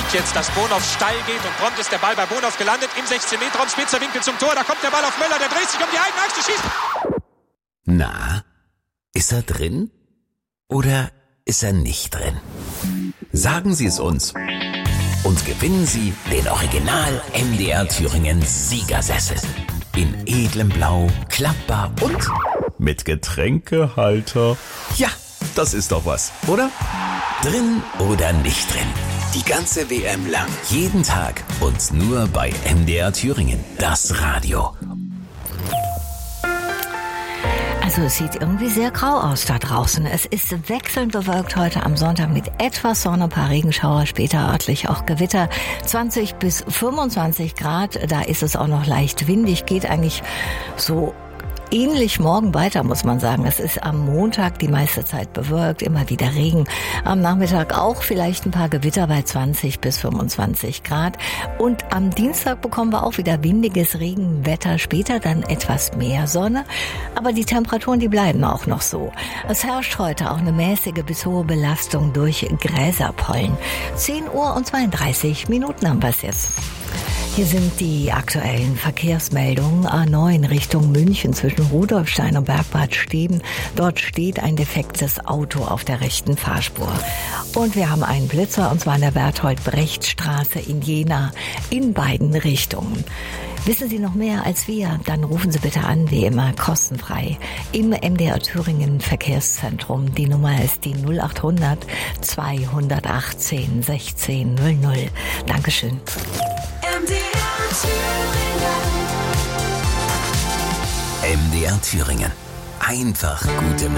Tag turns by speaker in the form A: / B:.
A: jetzt, dass Bonhoff steil geht und prompt ist der Ball bei Bonhoff gelandet. Im 16-Meter-Raum, spitzer Winkel zum Tor. Da kommt der Ball auf Möller, der dreht sich um die eigene Achse, schießt.
B: Na, ist er drin? Oder ist er nicht drin? Sagen Sie es uns. Und gewinnen Sie den Original MDR Thüringen Siegersessel. In edlem Blau, klappbar und mit Getränkehalter. Ja, das ist doch was, oder? Drin oder nicht drin? Die ganze WM lang. Jeden Tag und nur bei MDR Thüringen. Das Radio.
C: Also es sieht irgendwie sehr grau aus da draußen. Es ist wechselnd bewölkt heute am Sonntag mit etwas Sonne, ein paar Regenschauer, später örtlich auch Gewitter. 20 bis 25 Grad, da ist es auch noch leicht windig, geht eigentlich so ähnlich morgen weiter, muss man sagen. Es ist am Montag die meiste Zeit bewölkt, immer wieder Regen. Am Nachmittag auch vielleicht ein paar Gewitter bei 20 bis 25 Grad. Und am Dienstag bekommen wir auch wieder windiges Regenwetter, später dann etwas mehr Sonne. Aber die Temperaturen, die bleiben auch noch so. Es herrscht heute auch eine mäßige bis hohe Belastung durch Gräserpollen. 10 Uhr und 32 Minuten haben wir es jetzt. Hier sind die aktuellen Verkehrsmeldungen. A9 Richtung München zwischen Rudolfstein und Bergbad Steben. Dort steht ein defektes Auto auf der rechten Fahrspur. Und wir haben einen Blitzer, und zwar an der Berthold-Brecht-Straße in Jena, in beiden Richtungen. Wissen Sie noch mehr als wir? Dann rufen Sie bitte an, wie immer, kostenfrei im MDR Thüringen Verkehrszentrum. Die Nummer ist die 0800 218 1600. Dankeschön.
B: MDR Thüringen. Einfach gute Musik.